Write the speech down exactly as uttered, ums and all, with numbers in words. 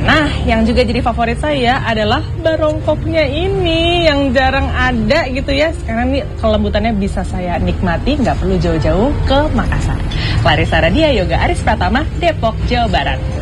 Nah, yang juga jadi favorit saya adalah barongkoknya ini yang jarang ada gitu ya. Sekarang nih kelembutannya bisa saya nikmati, nggak perlu jauh-jauh ke Makassar. Clarissa Radia, Yoga Aris Pratama, Depok, Jawa Barat.